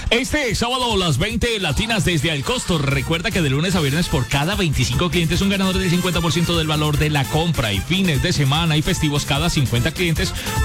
Este sábado las 20 latinas desde El Costo. Recuerda que de lunes a viernes por cada 25 clientes un ganador del 50% del valor de la compra, y fines de semana y festivos cada 50 clientes